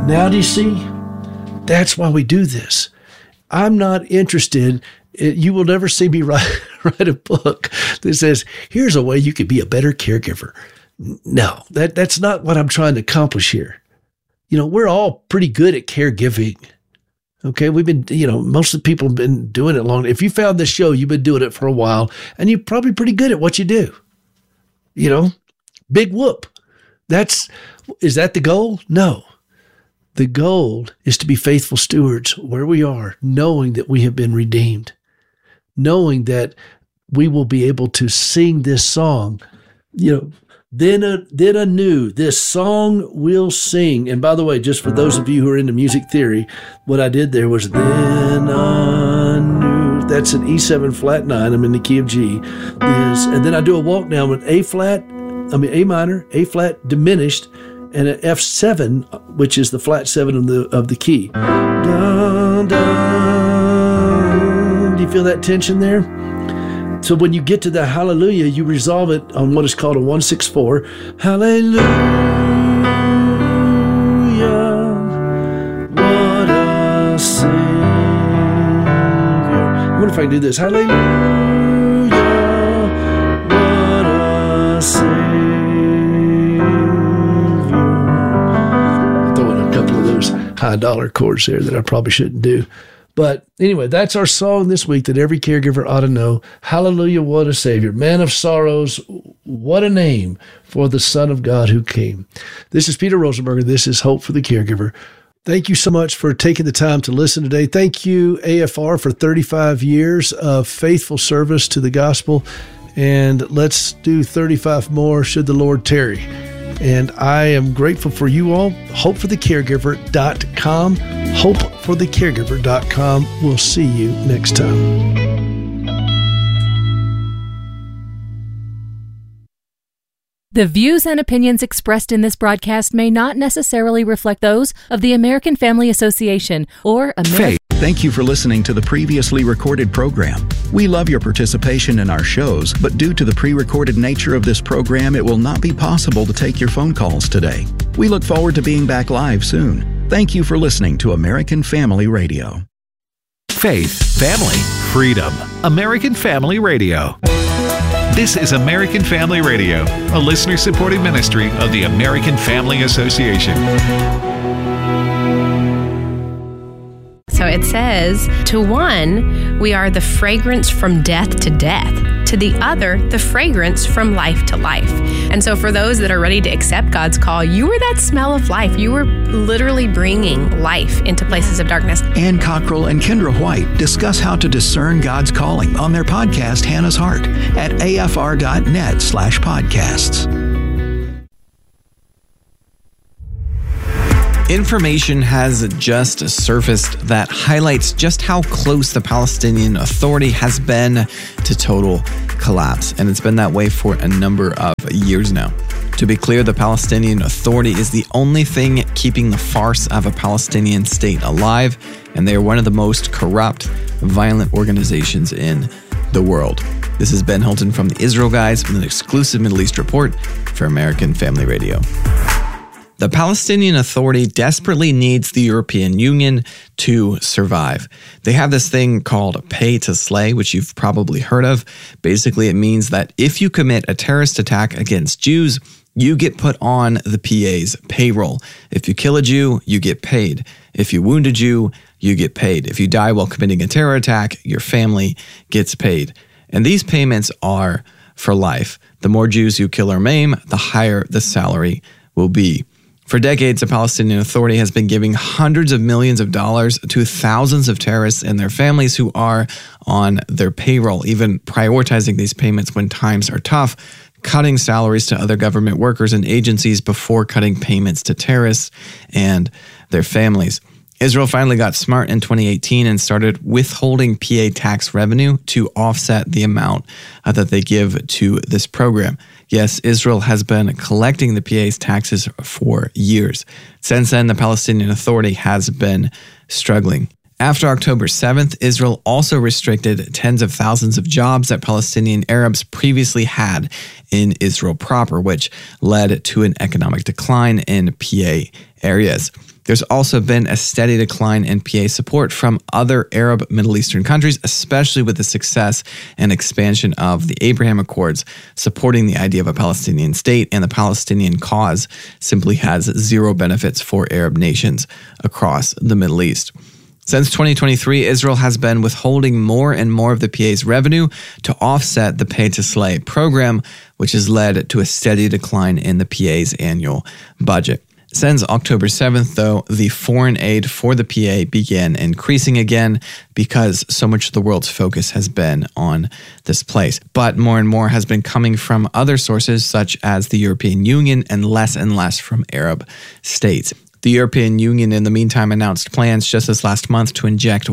Now do you see? That's why we do this. I'm not interested. You will never see me write a book that says, here's a way you could be a better caregiver. No, that's not what I'm trying to accomplish here. We're all pretty good at caregiving. Okay, we've been, most of the people have been doing it long. If you found this show, you've been doing it for a while, and you're probably pretty good at what you do. Big whoop. Is that the goal? No. The goal is to be faithful stewards where we are, knowing that we have been redeemed, knowing that we will be able to sing this song, then anew, this song we'll sing. And by the way, just for those of you who are into music theory, what I did there was then anew. That's an E7 flat 9. I'm in the key of G. And then I do a walk down with A minor, A flat diminished, and an F7, which is the flat 7 of the key. Dun, dun. Do you feel that tension there? So when you get to the hallelujah, you resolve it on what is called a 1-6-4. Hallelujah, what a Savior. I wonder if I can do this. Hallelujah, what a Savior. High dollar chords there that I probably shouldn't do. But anyway, that's our song this week that every caregiver ought to know. Hallelujah, what a Savior. Man of sorrows, what a name for the Son of God who came. This is Peter Rosenberger. This is Hope for the Caregiver. Thank you so much for taking the time to listen today. Thank you, AFR, for 35 years of faithful service to the gospel. And let's do 35 more should the Lord tarry. And I am grateful for you all. HopeForTheCaregiver.com. HopeForTheCaregiver.com. We'll see you next time. The views and opinions expressed in this broadcast may not necessarily reflect those of the American Family Association or Faith. Thank you for listening to the previously recorded program. We love your participation in our shows, but due to the pre-recorded nature of this program, it will not be possible to take your phone calls today. We look forward to being back live soon. Thank you for listening to American Family Radio. Faith, family, freedom. American Family Radio. This is American Family Radio, a listener-supported ministry of the American Family Association. So it says, to one, we are the fragrance from death to death. To the other, the fragrance from life to life. And so for those that are ready to accept God's call, you are that smell of life. You are literally bringing life into places of darkness. Ann Cockrell and Kendra White discuss how to discern God's calling on their podcast, Hannah's Heart, at afr.net/podcasts. Information has just surfaced that highlights just how close the Palestinian Authority has been to total collapse, and it's been that way for a number of years now. To be clear, the Palestinian Authority is the only thing keeping the farce of a Palestinian state alive, and they are one of the most corrupt, violent organizations in the world. This is Ben Hilton from the Israel Guys with an exclusive Middle East report for American Family Radio. The Palestinian Authority desperately needs the European Union to survive. They have this thing called pay to slay, which you've probably heard of. Basically, it means that if you commit a terrorist attack against Jews, you get put on the PA's payroll. If you kill a Jew, you get paid. If you wound a Jew, you get paid. If you die while committing a terror attack, your family gets paid. And these payments are for life. The more Jews you kill or maim, the higher the salary will be. For decades, the Palestinian Authority has been giving hundreds of millions of dollars to thousands of terrorists and their families who are on their payroll, even prioritizing these payments when times are tough, cutting salaries to other government workers and agencies before cutting payments to terrorists and their families. Israel finally got smart in 2018 and started withholding PA tax revenue to offset the amount that they give to this program. Yes, Israel has been collecting the PA's taxes for years. Since then, the Palestinian Authority has been struggling. After October 7th, Israel also restricted tens of thousands of jobs that Palestinian Arabs previously had in Israel proper, which led to an economic decline in PA areas. There's also been a steady decline in PA support from other Arab Middle Eastern countries, especially with the success and expansion of the Abraham Accords, supporting the idea of a Palestinian state, and the Palestinian cause simply has zero benefits for Arab nations across the Middle East. Since 2023, Israel has been withholding more and more of the PA's revenue to offset the Pay to Slay program, which has led to a steady decline in the PA's annual budget. Since October 7th, though, the foreign aid for the PA began increasing again because so much of the world's focus has been on this place. But more and more has been coming from other sources, such as the European Union, and less from Arab states. The European Union, in the meantime, announced plans just this last month to inject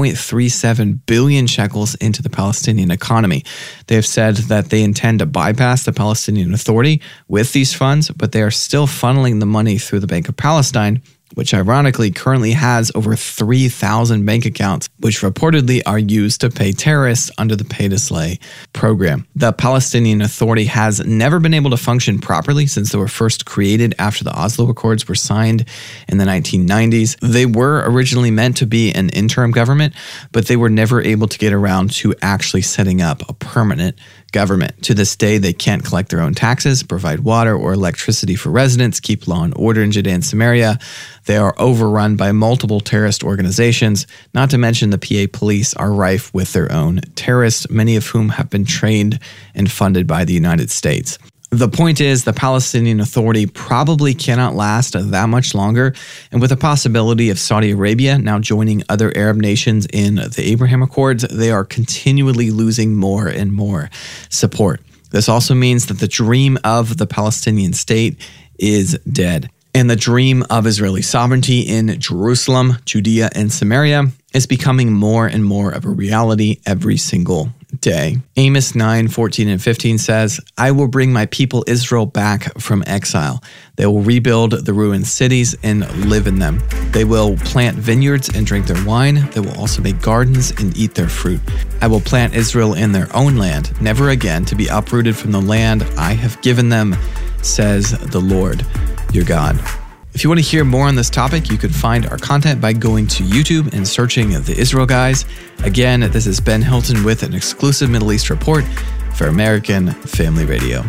1.37 billion shekels into the Palestinian economy. They have said that they intend to bypass the Palestinian Authority with these funds, but they are still funneling the money through the Bank of Palestine, which ironically currently has over 3,000 bank accounts, which reportedly are used to pay terrorists under the Pay to Slay program. The Palestinian Authority has never been able to function properly since they were first created after the Oslo Accords were signed in the 1990s. They were originally meant to be an interim government, but they were never able to get around to actually setting up a permanent government. To this day, they can't collect their own taxes, provide water or electricity for residents, keep law and order in Judea and Samaria. They are overrun by multiple terrorist organizations, not to mention the PA police are rife with their own terrorists, many of whom have been trained and funded by the United States. The point is, the Palestinian Authority probably cannot last that much longer, and with the possibility of Saudi Arabia now joining other Arab nations in the Abraham Accords, they are continually losing more and more support. This also means that the dream of the Palestinian state is dead, and the dream of Israeli sovereignty in Jerusalem, Judea, and Samaria is becoming more and more of a reality every single day. Amos 9:14 and 15 says, "I will bring my people Israel back from exile. They will rebuild the ruined cities and live in them. They will plant vineyards and drink their wine. They will also make gardens and eat their fruit. I will plant Israel in their own land, never again to be uprooted from the land I have given them, says the Lord your God." If you want to hear more on this topic, you could find our content by going to YouTube and searching The Israel Guys. Again, this is Ben Hilton with an exclusive Middle East report for American Family Radio.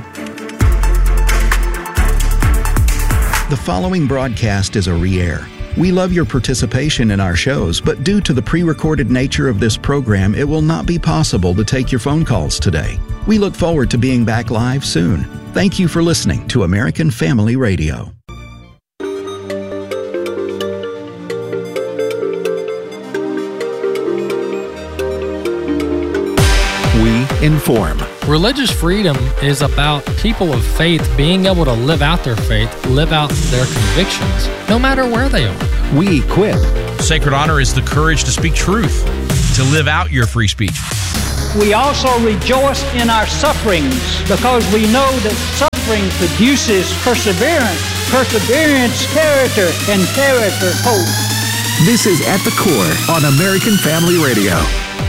The following broadcast is a re-air. We love your participation in our shows, but due to the pre-recorded nature of this program, it will not be possible to take your phone calls today. We look forward to being back live soon. Thank you for listening to American Family Radio. Inform. Religious freedom is about people of faith being able to live out their faith, live out their convictions, no matter where they are. We equip. Sacred honor is the courage to speak truth, to live out your free speech. We also rejoice in our sufferings because we know that suffering produces perseverance, perseverance, character, and character, hope. This is At the Core on American Family Radio.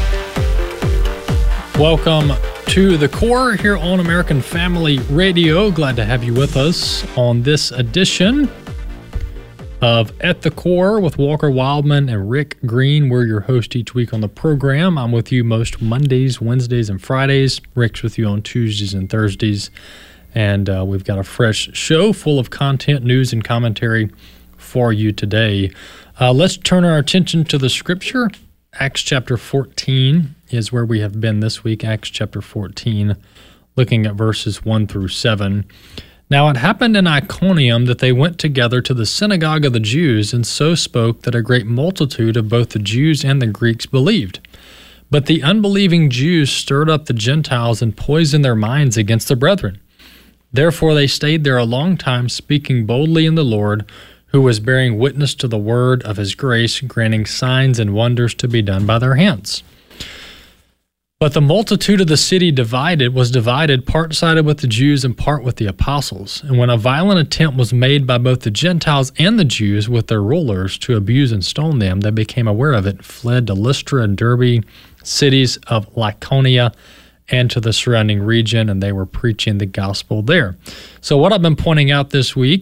Welcome to The Core here on American Family Radio. Glad to have you with us on this edition of At the Core with Walker Wildman and Rick Green. We're your host each week on the program. I'm with you most Mondays, Wednesdays, and Fridays. Rick's with you on Tuesdays and Thursdays. And we've got a fresh show full of content, news, and commentary for you today. Let's turn our attention to the scripture. Acts chapter 14 is where we have been this week. Acts chapter 14, looking at verses 1 through 7. Now it happened in Iconium that they went together to the synagogue of the Jews and so spoke that a great multitude of both the Jews and the Greeks believed. But the unbelieving Jews stirred up the Gentiles and poisoned their minds against the brethren. Therefore they stayed there a long time, speaking boldly in the Lord, who was bearing witness to the word of his grace, granting signs and wonders to be done by their hands. But the multitude of the city was divided, part sided with the Jews and part with the apostles. And when a violent attempt was made by both the Gentiles and the Jews with their rulers to abuse and stone them, they became aware of it, fled to Lystra and Derbe, cities of Lycaonia, and to the surrounding region, and they were preaching the gospel there. So what I've been pointing out this week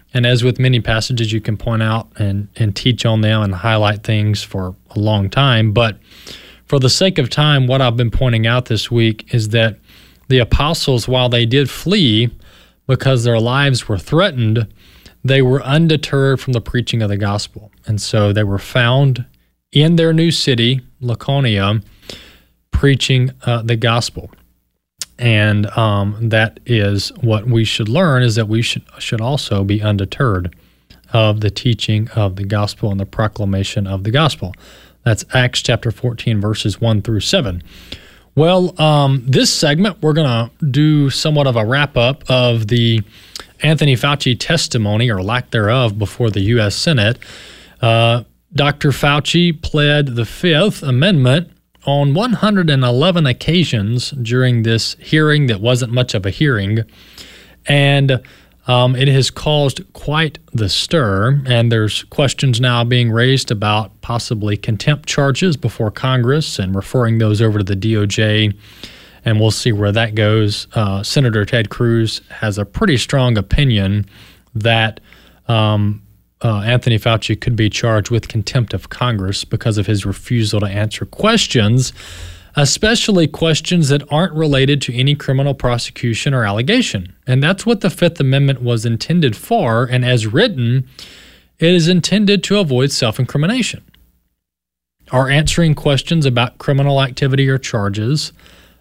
And as with many passages, you can point out and teach on them and highlight things for a long time. But for the sake of time, what I've been pointing out this week is that the apostles, while they did flee because their lives were threatened, they were undeterred from the preaching of the gospel. And so they were found in their new city, Laconia, preaching the gospel. And that is what we should learn, is that we should also be undeterred of the teaching of the gospel and the proclamation of the gospel. That's Acts chapter 14, verses 1 through 7. Well, this segment, we're going to do somewhat of a wrap-up of the Anthony Fauci testimony, or lack thereof, before the U.S. Senate. Dr. Fauci pled the Fifth Amendment on 111 occasions during this hearing that wasn't much of a hearing, and it has caused quite the stir, and there's questions now being raised about possibly contempt charges before Congress and referring those over to the DOJ, and we'll see where that goes. Senator Ted Cruz has a pretty strong opinion that Anthony Fauci could be charged with contempt of Congress because of his refusal to answer questions, especially questions that aren't related to any criminal prosecution or allegation. And that's what the Fifth Amendment was intended for, and as written, it is intended to avoid self-incrimination or answering questions about criminal activity or charges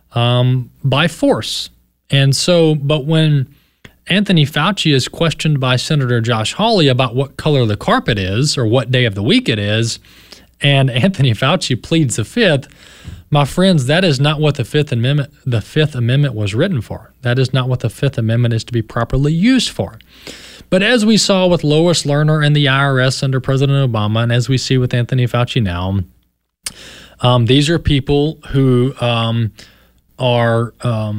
by force. And so, but when Anthony Fauci is questioned by Senator Josh Hawley about what color the carpet is or what day of the week it is, and Anthony Fauci pleads the Fifth, my friends, that is not what the Fifth Amendment was written for. That is not what the Fifth Amendment is to be properly used for. But as we saw with Lois Lerner and the IRS under President Obama, and as we see with Anthony Fauci now, these are people who are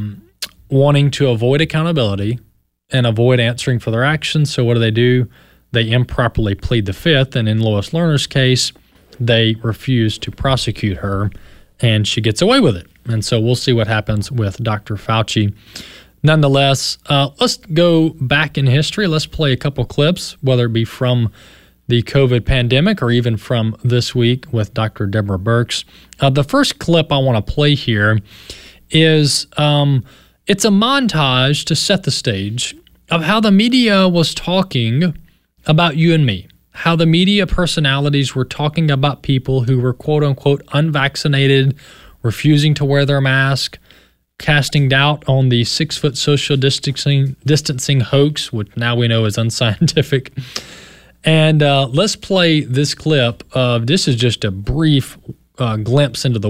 wanting to avoid accountability and avoid answering for their actions. So what do? They improperly plead the Fifth, and in Lois Lerner's case, they refuse to prosecute her, and she gets away with it. And so we'll see what happens with Dr. Fauci. Nonetheless, let's go back in history. Let's play a couple clips, whether it be from the COVID pandemic or even from this week with Dr. Deborah Birx. The first clip I want to play here is it's a montage to set the stage of how the media was talking about you and me, how the media personalities were talking about people who were quote-unquote unvaccinated, refusing to wear their mask, casting doubt on the 6-foot social distancing hoax, which now we know is unscientific. And let's play this clip of, this is just a brief glimpse into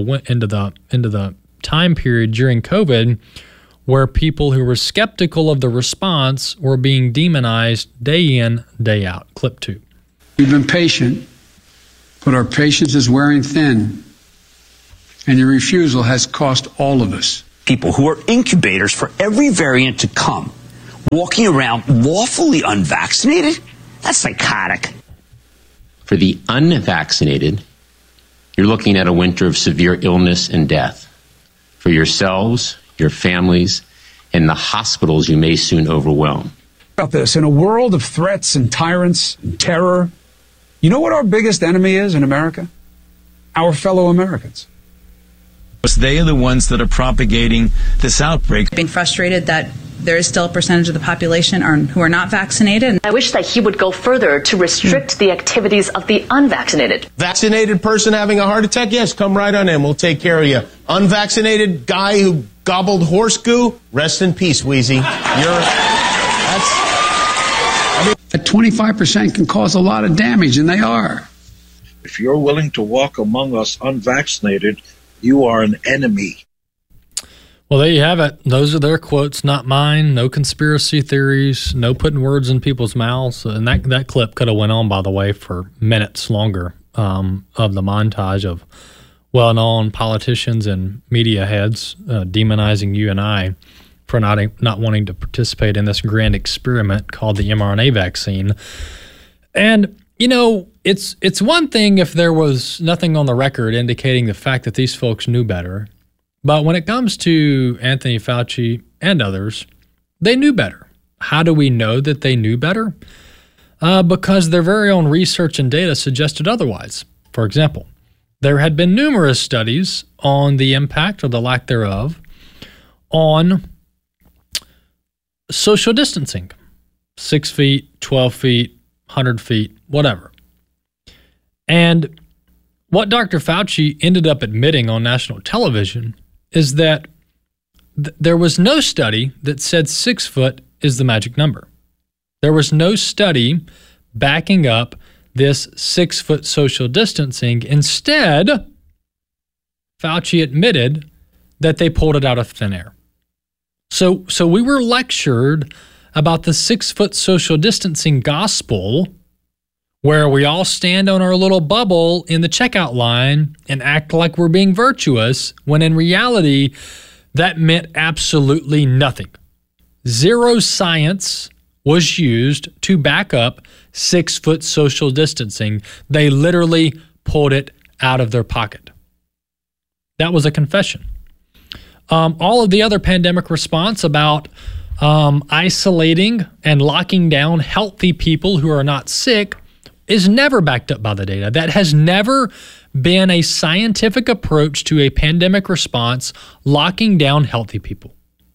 the time period during COVID where people who were skeptical of the response were being demonized day in, day out. Clip 2. We've been patient, but our patience is wearing thin, and your refusal has cost all of us. People who are incubators for every variant to come, walking around lawfully unvaccinated? That's psychotic. For the unvaccinated, you're looking at a winter of severe illness and death. For yourselves, your families, and the hospitals you may soon overwhelm. About this, in a world of threats and tyrants and terror, you know what our biggest enemy is in America? Our fellow Americans. They are the ones that are propagating this outbreak. Being frustrated that there is still a percentage of the population who are not vaccinated. I wish that he would go further to restrict the activities of the unvaccinated. Vaccinated person having a heart attack? Yes, come right on in. We'll take care of you. Unvaccinated guy who gobbled horse goo? Rest in peace, Wheezy. That 25% can cause a lot of damage, and they are. If you're willing to walk among us unvaccinated, you are an enemy. Well, there you have it. Those are their quotes, not mine. No conspiracy theories, no putting words in people's mouths. And that clip could have went on, by the way, for minutes longer of the montage of well-known politicians and media heads demonizing you and I for not wanting to participate in this grand experiment called the mRNA vaccine. And, you know, it's one thing if there was nothing on the record indicating the fact that these folks knew better. But when it comes to Anthony Fauci and others, they knew better. How do we know that they knew better? because their very own research and data suggested otherwise. For example, there had been numerous studies on the impact or the lack thereof on social distancing, 6 feet, 12 feet, 100 feet, whatever. And what Dr. Fauci ended up admitting on national television is that there was no study that said 6 foot is the magic number. There was no study backing up this 6 foot social distancing. Instead, Fauci admitted that they pulled it out of thin air. So we were lectured about the 6 foot social distancing gospel, where we all stand on our little bubble in the checkout line and act like we're being virtuous, when in reality, that meant absolutely nothing. Zero science was used to back up 6 foot social distancing. They literally pulled it out of their pocket. That was a confession. All of the other pandemic response about isolating and locking down healthy people who are not sick is never backed up by the data. That has never been a scientific approach to a pandemic response, locking down healthy people.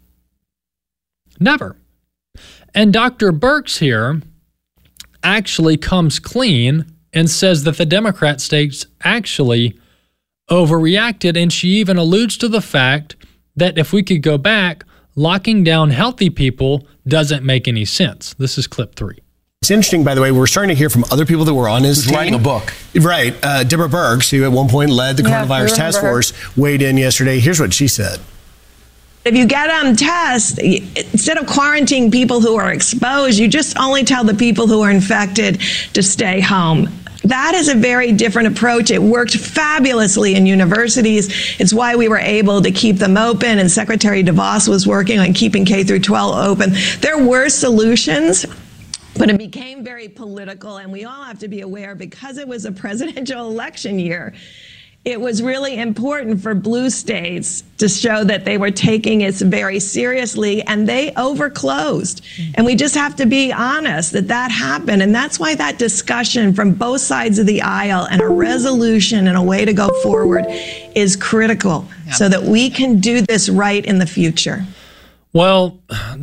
Never. And Dr. Birx here actually comes clean and says that the Democrat states actually overreacted, and she even alludes to the fact that if we could go back, locking down healthy people doesn't make any sense. This is clip 3. It's interesting, by the way, we're starting to hear from other people that were on his team. Writing a book. Right. Deborah Birx, who at one point led the coronavirus task force, weighed in yesterday. Here's what she said. If you get them tests, instead of quarantining people who are exposed, you just only tell the people who are infected to stay home. That is a very different approach. It worked fabulously in universities. It's why we were able to keep them open, and Secretary DeVos was working on keeping K through 12 open. There were solutions, but it became very political, and we all have to be aware, because it was a presidential election year, it was really important for blue states to show that they were taking it very seriously, and they overclosed. And we just have to be honest that happened. And that's why that discussion from both sides of the aisle and a resolution and a way to go forward is critical so that we can do this right in the future. Well,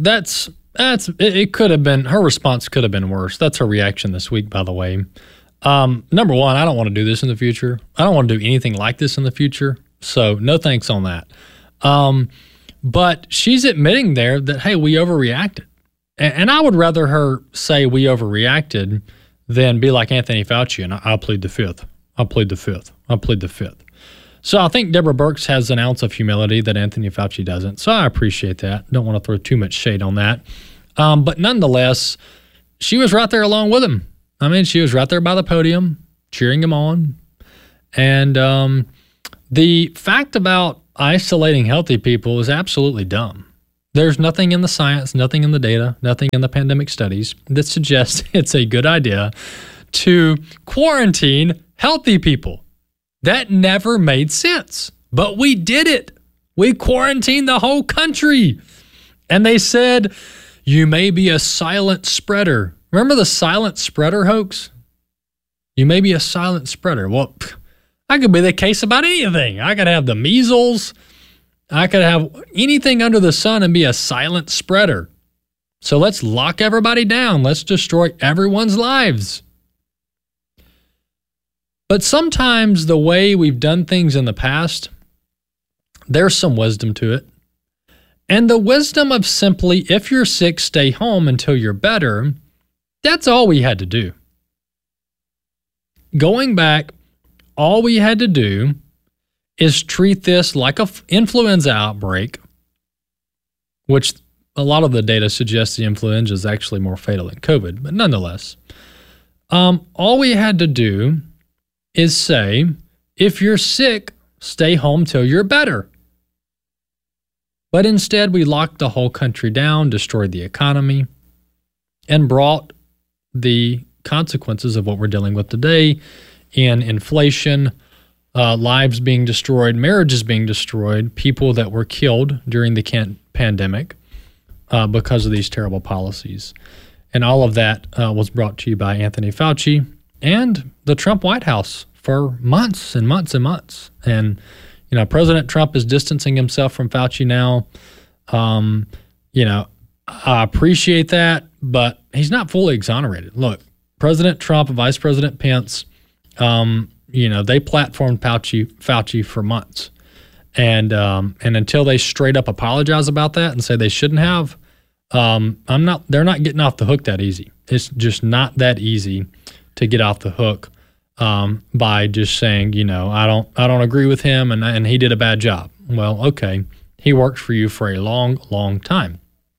it could have been, her response could have been worse. That's her reaction this week, by the way. Number one, I don't want to do this in the future. I don't want to do anything like this in the future. So no thanks on that. But she's admitting there that, hey, we overreacted. And I would rather her say we overreacted than be like Anthony Fauci and I'll plead the fifth. I'll plead the fifth. I'll plead the fifth. So I think Deborah Birx has an ounce of humility that Anthony Fauci doesn't. So I appreciate that. Don't want to throw too much shade on that. But nonetheless, she was right there along with him. I mean, she was right there by the podium, cheering him on. And the fact about isolating healthy people is absolutely dumb. There's nothing in the science, nothing in the data, nothing in the pandemic studies that suggests it's a good idea to quarantine healthy people. That never made sense. But we did it. We quarantined the whole country. And they said, you may be a silent spreader. Remember the silent spreader hoax? You may be a silent spreader. Well, I could be the case about anything. I could have the measles. I could have anything under the sun and be a silent spreader. So let's lock everybody down. Let's destroy everyone's lives. But sometimes the way we've done things in the past, there's some wisdom to it. And the wisdom of simply, if you're sick, stay home until you're better, that's all we had to do. Going back, all we had to do is treat this like an influenza outbreak, which a lot of the data suggests the influenza is actually more fatal than COVID, but nonetheless, all we had to do is say, if you're sick, stay home till you're better. But instead, we locked the whole country down, destroyed the economy, and brought the consequences of what we're dealing with today in inflation, lives being destroyed, marriages being destroyed, people that were killed during the pandemic because of these terrible policies. And all of that was brought to you by Anthony Fauci and the Trump White House for months and months and months. And, President Trump is distancing himself from Fauci now. I appreciate that, but he's not fully exonerated. Look, President Trump and Vice President Pence, they platformed Fauci for months. And until they straight up apologize about that and say they shouldn't have, they're not getting off the hook that easy. It's just not that easy to get off the hook by just saying, I don't agree with him and he did a bad job. Well, okay, he worked for you for a long, long time.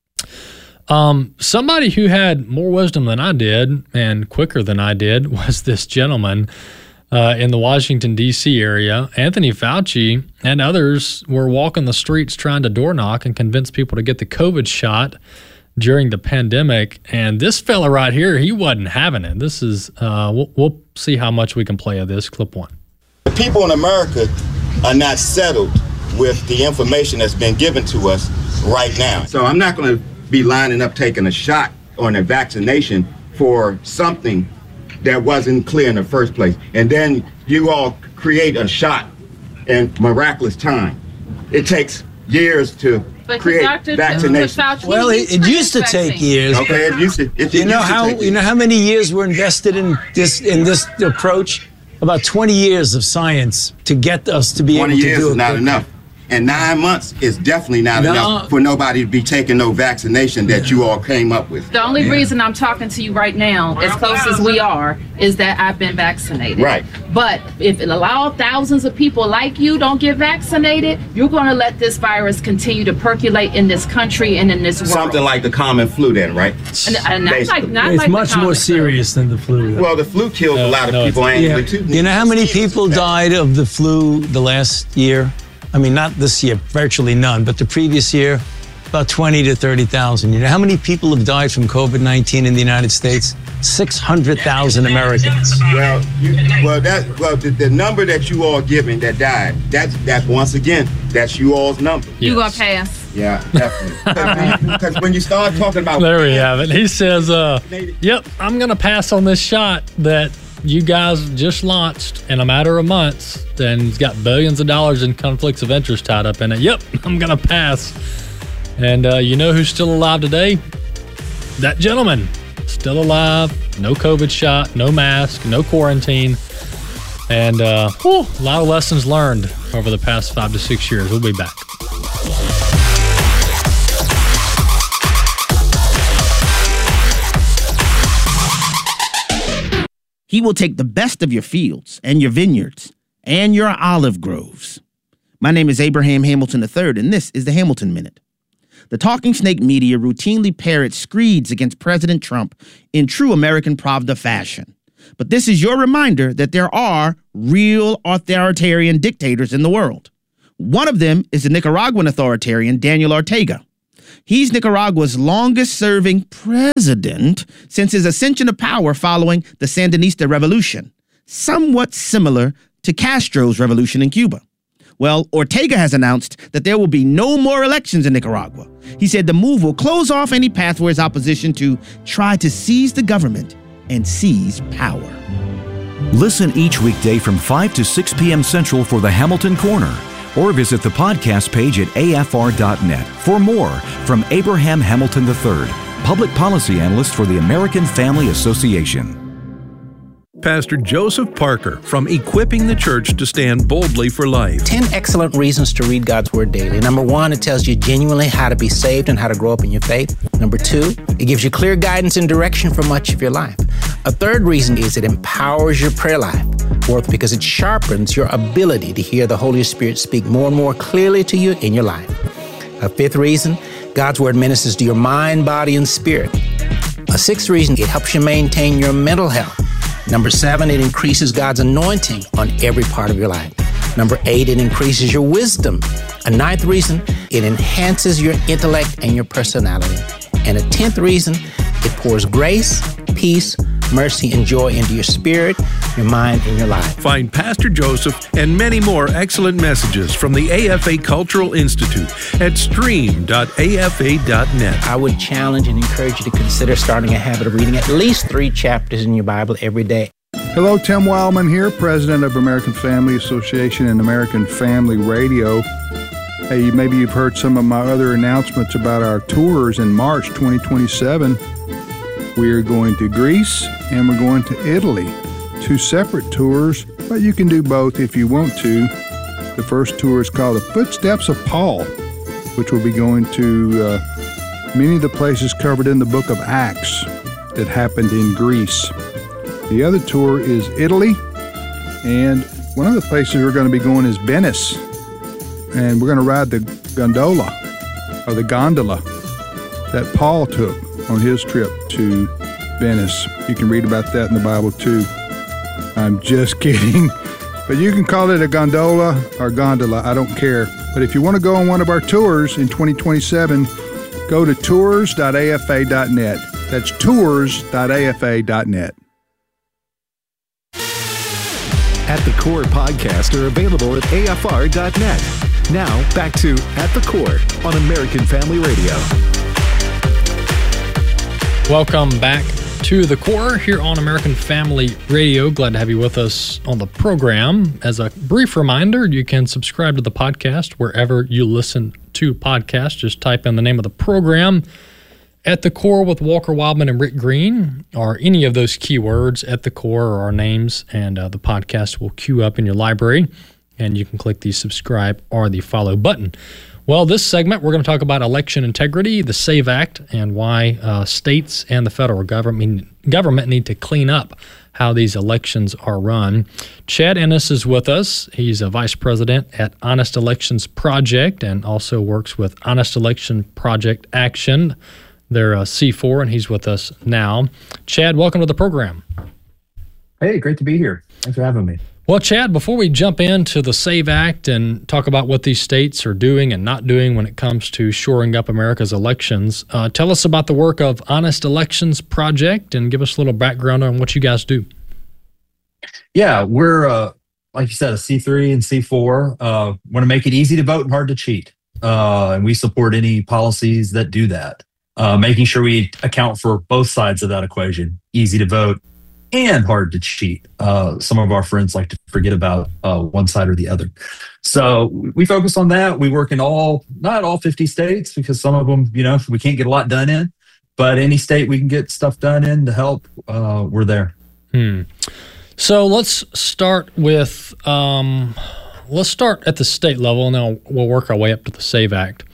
Somebody who had more wisdom than I did and quicker than I did was this gentleman in the Washington, D.C. area. Anthony Fauci and others were walking the streets trying to door knock and convince people to get the COVID shot during the pandemic. And this fella right here, he wasn't having it. This is, we'll see how much we can play of this. Clip one. The people in America are not settled with the information that's been given to us right now. So I'm not going to be lining up taking a shot or a vaccination for something that wasn't clear in the first place. And then you all create a shot in miraculous time. It takes years to create vaccination. Well, it used to take years. Okay, it used to. You know how many years were invested in this approach? About 20 years of science to get us to be able to do it. 20 years is not enough. And 9 months is definitely not enough for nobody to be taking no vaccination that you all came up with. The only reason I'm talking to you right now, as close as we are, is that I've been vaccinated. Right. But if it allows thousands of people like you don't get vaccinated, you're going to let this virus continue to percolate in this country and in this world. Something like the common flu then, right? And it's much more serious than the flu. Well, the flu kills a lot of people annually too. You know how many people died of the flu the last year? I mean, not this year, virtually none, but the previous year, about 20 to 30,000. You know how many people have died from COVID-19 in the United States? 600,000 Americans. The number that you all giving that died, that's once again, that's you all's number. Yes. You gonna pass? Yeah, definitely. Because when you start talking about... There we have it. He says, yep, I'm going to pass on this shot that you guys just launched in a matter of months, and it's got billions of dollars in conflicts of interest tied up in it. Yep, I'm going to pass. And you know who's still alive today? That gentleman. Still alive, no COVID shot, no mask, no quarantine. And a lot of lessons learned over the past 5 to 6 years. We'll be back. He will take the best of your fields and your vineyards and your olive groves. My name is Abraham Hamilton III, and this is the Hamilton Minute. The Talking Snake media routinely parrots screeds against President Trump in true American Pravda fashion. But this is your reminder that there are real authoritarian dictators in the world. One of them is the Nicaraguan authoritarian Daniel Ortega. He's Nicaragua's longest-serving president since his ascension to power following the Sandinista Revolution, somewhat similar to Castro's revolution in Cuba. Well, Ortega has announced that there will be no more elections in Nicaragua. He said the move will close off any path for his opposition to try to seize the government and seize power. Listen each weekday from 5 to 6 p.m. Central for the Hamilton Corner, or visit the podcast page at afr.net for more from Abraham Hamilton III, public policy analyst for the American Family Association. Pastor Joseph Parker from Equipping the Church to Stand Boldly for Life. 10 excellent reasons to read God's Word daily. Number 1, it tells you genuinely how to be saved and how to grow up in your faith. Number 2, it gives you clear guidance and direction for much of your life. A third reason is it empowers your prayer life. Fourth, because it sharpens your ability to hear the Holy Spirit speak more and more clearly to you in your life. A fifth reason, God's Word ministers to your mind, body, and spirit. A sixth reason, it helps you maintain your mental health. Number 7, it increases God's anointing on every part of your life. Number 8, it increases your wisdom. A ninth reason, it enhances your intellect and your personality. And a 10th reason, it pours grace, peace, mercy and joy into your spirit, your mind, and your life. Find Pastor Joseph and many more excellent messages from the AFA Cultural Institute at stream.afa.net. I would challenge and encourage you to consider starting a habit of reading at least 3 chapters in your Bible every day. Hello, Tim Wildman here, president of American Family Association and American Family Radio. Hey, maybe you've heard some of my other announcements about our tours in March 2027. We are going to Greece and we're going to Italy. 2 separate tours, but you can do both if you want to. The first tour is called The Footsteps of Paul, which will be going to many of the places covered in the book of Acts that happened in Greece. The other tour is Italy, and one of the places we're going to be going is Venice, and we're going to ride the gondola that Paul took on his trip to Venice. You can read about that in the Bible too. I'm just kidding, but you can call it a gondola or gondola, I don't care. But if you want to go on one of our tours in 2027, go to tours.afa.net. That's tours.afa.net. At the Core podcasts are available at afr.net. Now, back to At the Core on American Family Radio. Welcome back to The Core here on American Family Radio. Glad to have you with us on the program. As a brief reminder, you can subscribe to the podcast wherever you listen to podcasts. Just type in the name of the program, At the Core with Walker Wildman and Rick Green, or any of those keywords, At the Core or our names, and the podcast will queue up in your library, and you can click the subscribe or the follow button. Well, this segment, we're going to talk about election integrity, the SAVE Act, and why states and the federal government need to clean up how these elections are run. Chad Ennis is with us. He's a vice president at Honest Elections Project and also works with Honest Election Project Action. They're C4, and he's with us now. Chad, welcome to the program. Hey, great to be here. Thanks for having me. Well, Chad, before we jump into the SAVE Act and talk about what these states are doing and not doing when it comes to shoring up America's elections, tell us about the work of Honest Elections Project and give us a little background on what you guys do. Yeah, we're, like you said, a C3 and C4. Want to make it easy to vote and hard to cheat. And we support any policies that do that. Making sure we account for both sides of that equation, easy to vote and hard to cheat. Some of our friends like to forget about one side or the other. So we focus on that. We work in not all 50 states, because some of them, we can't get a lot done in, but any state we can get stuff done in to help, we're there. So let's start with, let's start at the state level, and then we'll work our way up to the SAVE Act.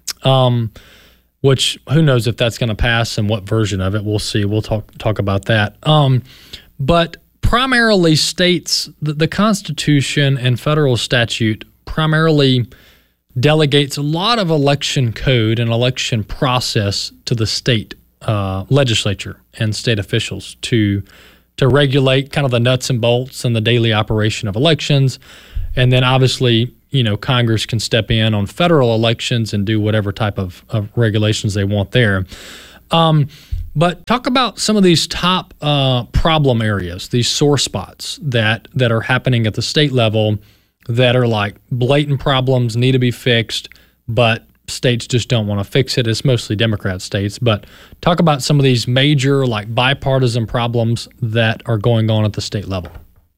Which, who knows if that's going to pass and what version of it. We'll see. We'll talk about that. But primarily states, the Constitution and federal statute primarily delegates a lot of election code and election process to the state legislature and state officials to regulate kind of the nuts and bolts and the daily operation of elections. And then obviously, Congress can step in on federal elections and do whatever type of regulations they want there. But talk about some of these top problem areas, these sore spots that are happening at the state level that are like blatant problems, need to be fixed, but states just don't want to fix it. It's mostly Democrat states. But talk about some of these major, like bipartisan problems that are going on at the state level.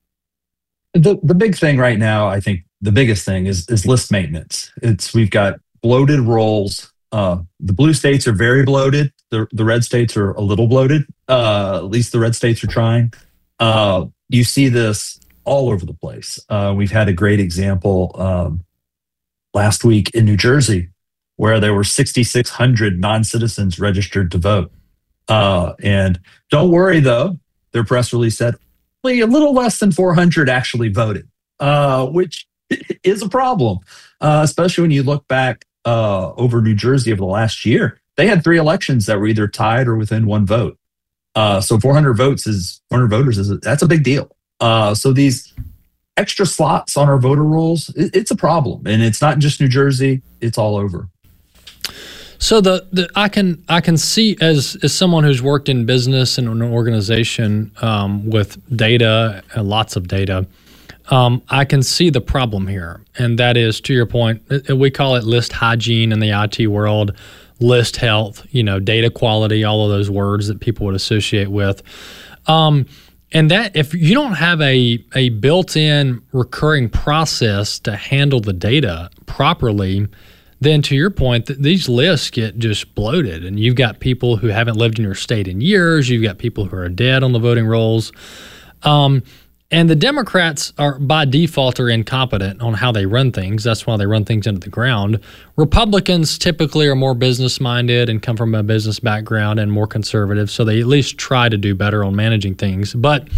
The big thing right now, I think the biggest thing is list maintenance. We've got bloated rolls. The blue states are very bloated. The red states are a little bloated. At least the red states are trying. You see this all over the place. We've had a great example last week in New Jersey, where there were 6,600 non-citizens registered to vote. And don't worry, though, their press release said a little less than 400 actually voted, which is a problem, especially when you look back over New Jersey over the last year. They had 3 elections that were either tied or within 1 vote. So 400 voters that's a big deal. So these extra slots on our voter rolls, it's a problem. And it's not just New Jersey, it's all over. So I can see as someone who's worked in business and an organization with data, lots of data, I can see the problem here, and that is, to your point, we call it list hygiene in the IT world, list health, data quality, all of those words that people would associate with. And that if you don't have a built-in recurring process to handle the data properly, then to your point, these lists get just bloated, and you've got people who haven't lived in your state in years. You've got people who are dead on the voting rolls. And the Democrats are by default are incompetent on how they run things. That's why they run things into the ground. Republicans typically are more business-minded and come from a business background and more conservative, so they at least try to do better on managing things. But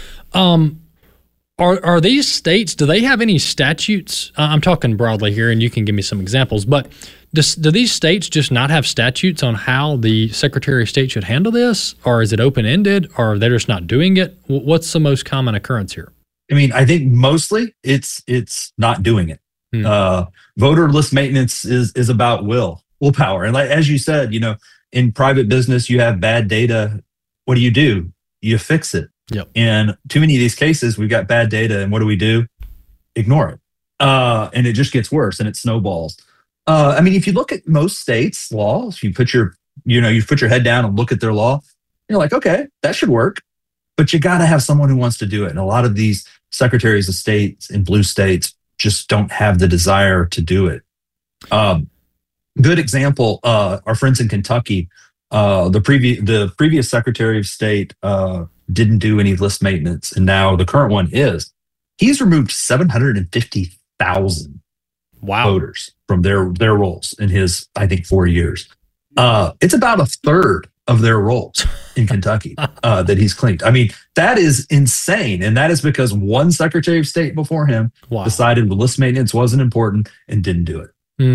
are these states, do they have any statutes? I'm talking broadly here, and you can give me some examples, but do these states just not have statutes on how the Secretary of State should handle this? Or is it open-ended? Or they're just not doing it? What's the most common occurrence here? I mean, I think mostly it's not doing it. Voter list maintenance is about willpower. And like, as you said, in private business, you have bad data. What do? You fix it. Yep. And too many of these cases, we've got bad data, and what do? Ignore it. And it just gets worse, and it snowballs. I mean, if you look at most states' laws, you put your head down and look at their law, you're like, okay, that should work. But you got to have someone who wants to do it. And a lot of these secretaries of states in blue states just don't have the desire to do it. Good example, our friends in Kentucky, the previous Secretary of State didn't do any list maintenance, and now the current one is. He's removed 750,000 voters from their rolls in his, I think, 4 years. It's about a third of their rolls in Kentucky that he's cleaned. I mean, that is insane. And that is because one Secretary of State before him decided the list maintenance wasn't important and didn't do it.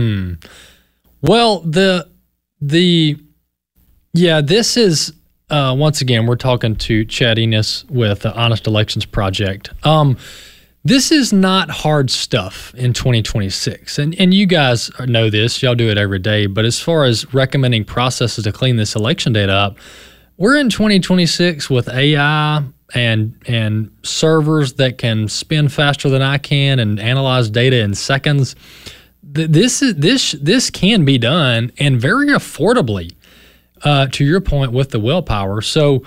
Well, this is, once again, we're talking to Chad Enos with the Honest Elections Project. This is not hard stuff in 2026. And you guys know this. Y'all do it every day. But as far as recommending processes to clean this election data up, we're in 2026 with AI and servers that can spin faster than I can and analyze data in seconds. This can be done, and very affordably, to your point, with the willpower. So,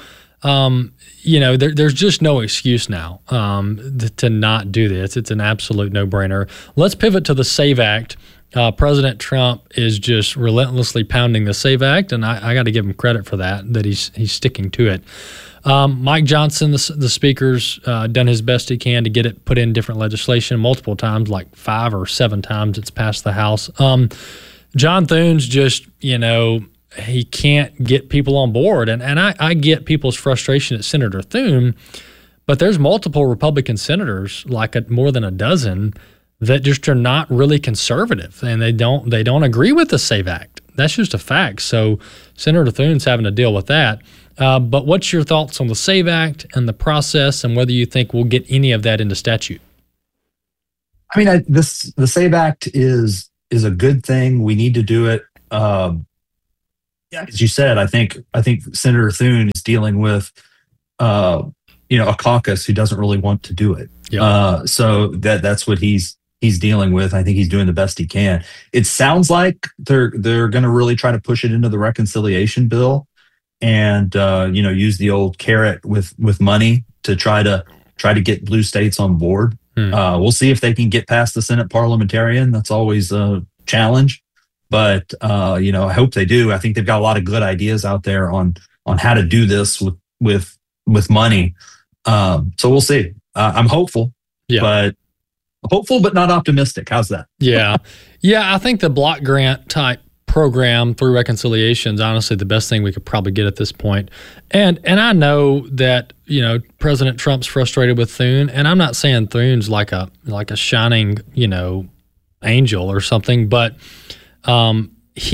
there's just no excuse now to not do this. It's an absolute no-brainer. Let's pivot to the SAVE Act. President Trump is just relentlessly pounding the SAVE Act, and I got to give him credit for that he's sticking to it. Mike Johnson, the speaker's done his best he can to get it put in different legislation multiple times, like 5 or 7 times it's passed the House. John Thune's just, he can't get people on board. And I get people's frustration at Senator Thune, but there's multiple Republican senators, like more than a dozen, that just are not really conservative, and they don't agree with the SAVE Act. That's just a fact. So Senator Thune's having to deal with that. But what's your thoughts on the SAVE Act and the process, and whether you think we'll get any of that into statute? I mean, the SAVE Act is a good thing. We need to do it. As you said, I think Senator Thune is dealing with, a caucus who doesn't really want to do it. Yep. So that's what he's dealing with. I think he's doing the best he can. It sounds like they're going to really try to push it into the reconciliation bill, and use the old carrot with money to try to get blue states on board. We'll see if they can get past the Senate parliamentarian. That's always a challenge. But, I hope they do. I think they've got a lot of good ideas out there on how to do this with money. So we'll see. I'm hopeful, but not optimistic. How's that? Yeah. I think the block grant type program through reconciliation is honestly the best thing we could probably get at this point. And I know that, President Trump's frustrated with Thune, and I'm not saying Thune's like a shining, angel or something, but the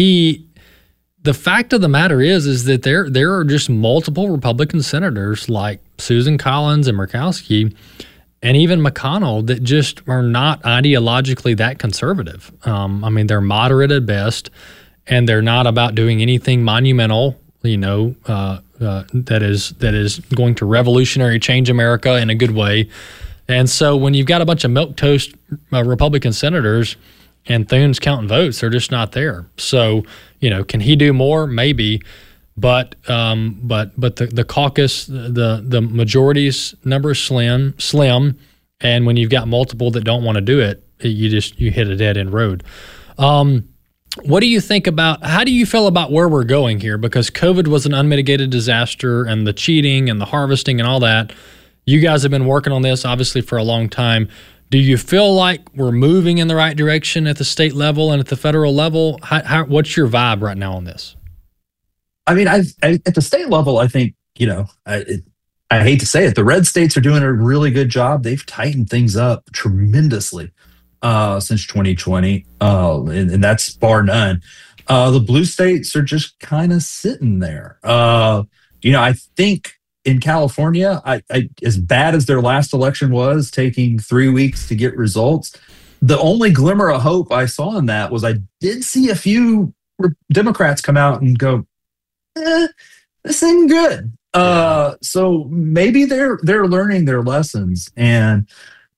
fact of the matter is that there are just multiple Republican senators like Susan Collins and Murkowski and even McConnell that just are not ideologically that conservative. They're moderate at best, and they're not about doing anything monumental, that is going to revolutionary change America in a good way. And so when you've got a bunch of milquetoast Republican senators and Thune's counting votes, they're just not there. So, can he do more? Maybe. But the caucus, the majority's number is slim. And when you've got multiple that don't want to do it, you hit a dead end road. What do you think about, how do you feel about where we're going here? Because COVID was an unmitigated disaster, and the cheating and the harvesting and all that. You guys have been working on this obviously for a long time. Do you feel like we're moving in the right direction at the state level and at the federal level? What's your vibe right now on this? I mean, at the state level, I think, I hate to say it, the red states are doing a really good job. They've tightened things up tremendously since 2020, and that's bar none. The blue states are just kind of sitting there. I think in California, I as bad as their last election was, taking 3 weeks to get results, the only glimmer of hope I saw in that was I did see a few Democrats come out and go, this ain't good. So maybe they're learning their lessons, and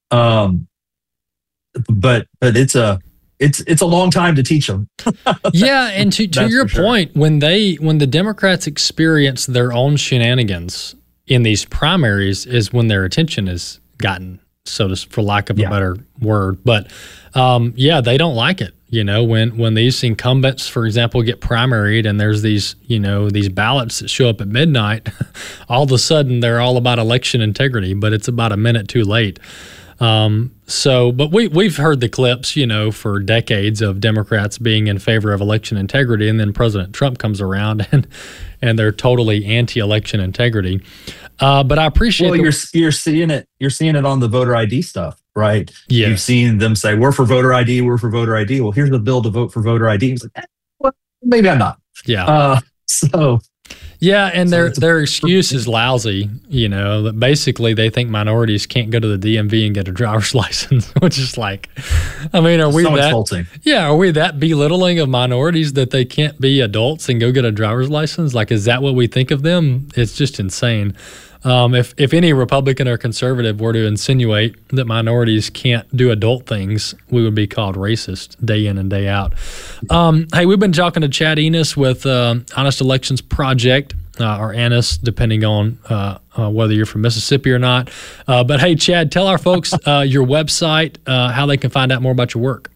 but it's a long time to teach them. Yeah, and to your point, when the Democrats experience their own shenanigans in these primaries is when their attention is gotten, for lack of a better word. But they don't like it. When these incumbents, for example, get primaried and there's these ballots that show up at midnight, all of a sudden they're all about election integrity, but it's about a minute too late. But we've heard the clips, for decades of Democrats being in favor of election integrity, and then President Trump comes around and they're totally anti-election integrity. But I appreciate. Well, you're seeing it. You're seeing it on the voter ID stuff, right? Yes. You've seen them say, "We're for voter ID. We're for voter ID." Well, here's the bill to vote for voter ID. It's like, well, maybe I'm not. Yeah. Yeah, and So their excuse is lousy. That basically they think minorities can't go to the DMV and get a driver's license, which is like, are we insulting. Yeah, are we that belittling of minorities that they can't be adults and go get a driver's license? Like, is that what we think of them? It's just insane. If any Republican or conservative were to insinuate that minorities can't do adult things, we would be called racist day in and day out. Hey, we've been talking to Chad Enos with Honest Elections Project, or ANIS, depending on whether you're from Mississippi or not. But hey, Chad, tell our folks your website, how they can find out more about your work.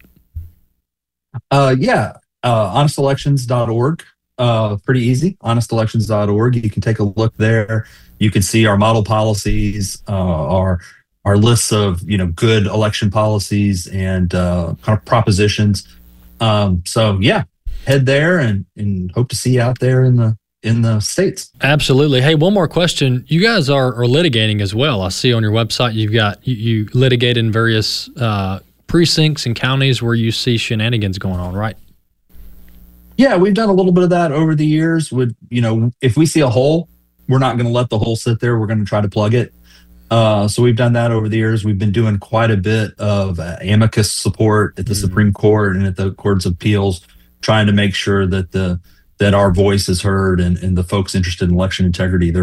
Honestelections.org. Pretty easy. Honestelections.org. You can take a look there. You can see our model policies, our lists of good election policies and kind of propositions. Head there and hope to see you out there in the states. Absolutely. Hey, one more question. You guys are litigating as well. I see on your website you litigate in various precincts and counties where you see shenanigans going on, right? Yeah, we've done a little bit of that over the years. If we see a hole, we're not going to let the hole sit there. We're going to try to plug it. So we've done that over the years. We've been doing quite a bit of amicus support at the Supreme Court and at the Courts of Appeals, trying to make sure that our voice is heard and the folks interested in election integrity, their